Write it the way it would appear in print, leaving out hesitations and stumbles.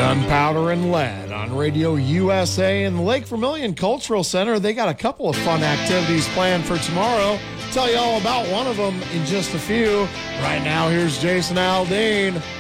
Gunpowder and Lead on Radio USA and the Lake Vermilion Cultural Center. They got a couple of fun activities planned for tomorrow. Tell you all about one of them in just a few. Right now, here's Jason Aldean.